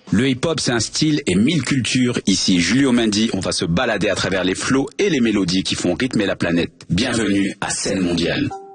Le hip-hop, c'est un style et 1000 cultures. Ici, Julio Mendy, on va se balader à travers les flots et les mélodies qui font rythmer la planète. Bienvenue à Scène Mondiale.